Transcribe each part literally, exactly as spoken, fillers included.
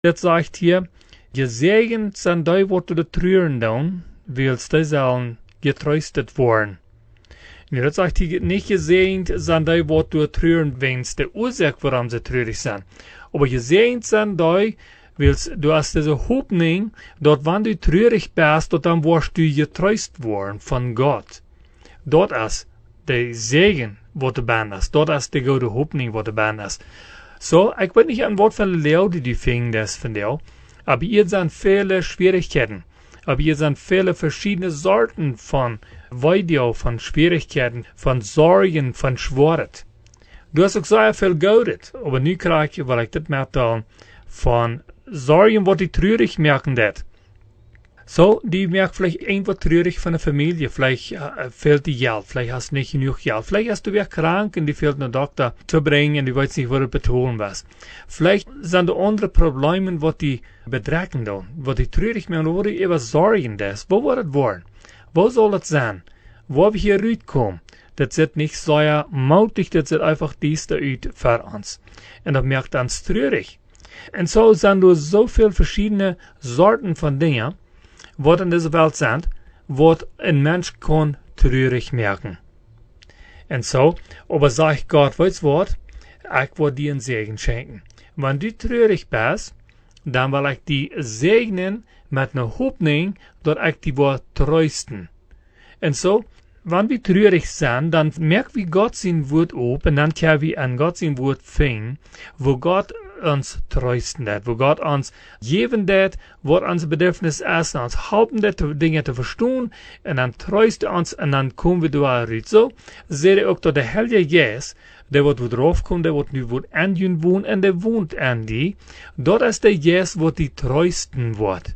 Dat sagt hier, gesegend zijn die wat de treuren doen, wils die zullen getröstet worden. Nu, dat sagt hier nicht gesegend zijn die wat de treuren wens, de Ursache, warum sie treurig sind. Aber gesegend zijn die, wils du hast diese Hoffnung, dort wann du treurig bist, dort dann wirst du getröst worden von Gott. Dort ist der Segen, wat de band ist. Dort ist die gute Hoffnung, wat de band ist. So, ich weiß nicht an Wort von Leo, die die fingen das von dir, aber hier sind viele Schwierigkeiten. Aber hier sind viele verschiedene Sorten von Video, von Schwierigkeiten, von Sorgen, von Schweret. Du hast auch sehr viel Geld, aber nu krieg ich, weil ich das merke, von Sorgen, wat die treurig merken dat. So, die merkt vielleicht irgendwas treurig von der Familie. Vielleicht äh, fehlt die Geld, vielleicht hast du nicht genug Geld. Vielleicht hast du wieder krank und die fehlt einen Doktor zu bringen und du weißt nicht, wo du betonen was. Vielleicht sind da andere Probleme, was die bedrecken da, was die treurig machen, wo die über Sorgen das. Wo wird das worden? Wo soll das sein? Wo wir hier rauskommen? Das ist nicht so mutig, das ist einfach dies da für uns. Und das merkt uns treurig. Und so sind da so viele verschiedene Sorten von Dingen, was in dieser Welt sind, was ein Mensch kann treurig merken. Und so, aber sag ich Gott, weißt du was? Ich will dir einen Segen schenken. Wenn du treurig bist, dann will ich die segnen mit einer Hoffnung, dass ich die will trösten. Und so, wenn wir treurig sind, dann merken wir Gott sein Wort auf und dann können wir an Gott sein Wort finden, wo Gott uns trösten dat, wo Gott uns geben dat, was unser Bedürfnis ist, und uns helfen dat, Dinge zu verstehen, und dann trösten uns, und dann kommen wir da raus. So, sehe ich auch, dass der Heilige Geist, der wird drauf kommen, der wird nu wird an ihn wohnen, und der wohnt an die, dort ist der Geist, wo die trösten wird.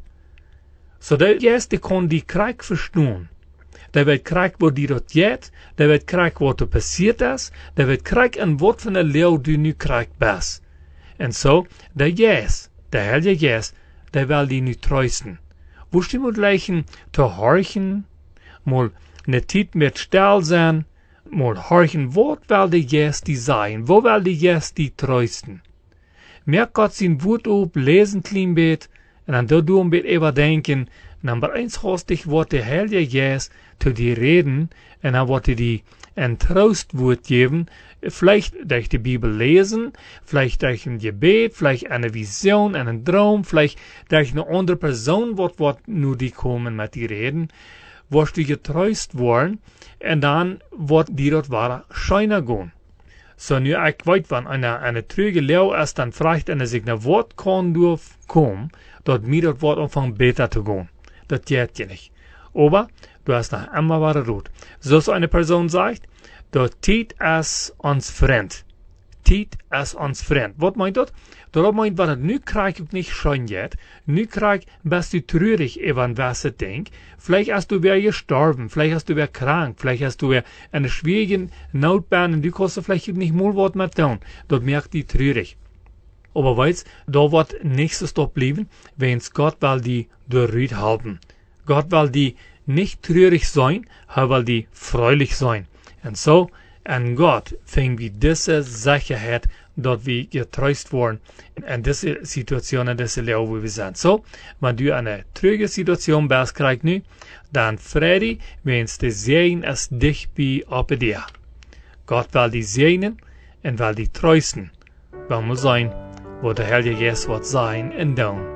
So, der Geist, der kann die Krieg verstehen. Der wird Krieg, wo die dort geht, der wird Krieg, was da passiert ist, der wird Krieg, an was von der Leo du nu Krieg bist. Und so, der Geist, der Heilige Geist, der will die nicht trösten. Wo stimmt mit leichen zu horchen, mal ne Zeit mit still sein, mal horchen, wo will der Geist die sein, wo will der Geist die trösten? Merk Gott sein Wort auf, lesen klein bet, und dann du ein bet überdenken, und dann bei eins hast dich, wo der Heilige Geist zu dir reden, und dann wird dir die ein Trostwort geben, vielleicht durch die Bibel lesen, vielleicht durch ein Gebet, vielleicht eine Vision, einen Traum, vielleicht durch eine andere Person, wird, wird nur die kommen mit dir reden, wirst du getröst worden, und dann wird die dort wahre scheiner gehen. So, nu, ich weiß, wenn eine, eine trüge Leo ist, dann fragt eine sich, na, Wort kann durchkommen, dort mir dort Wort anfangen, besser zu gehen. Das geht ja nicht. Aber, du hast noch immer wahre Rot. So, so eine Person sagt, dort Tiet ist uns fremd. Tiet ist uns fremd. Was meint das? Das meint, wenn es nu krieg ich nicht schön geht, nu krieg bist du traurig, wenn was du denkst. Vielleicht hast du wer gestorben, vielleicht hast du wer krank, vielleicht hast du wer eine schwierige Notbahn und du kannst vielleicht nicht mal was mehr tun. Dort merkt die traurig. Aber weißt, da wird nächstes doch bleiben, wenn's Gott will die durchhalten. Gott will die nicht traurig sein, er will die freudig sein. Und so, an Gott fing wir diese Sicherheit, dass wir getröst wurden in diese Situation, in diese Leben, wo wir sind. So, wenn du eine trüge Situation bist, krieg nu, dann Friede, wenn's der Segen ist dich bei auf dir. Gott will die segnen und will die trösten. Will mal sein, wo der Heilige Geist wird sein und tun.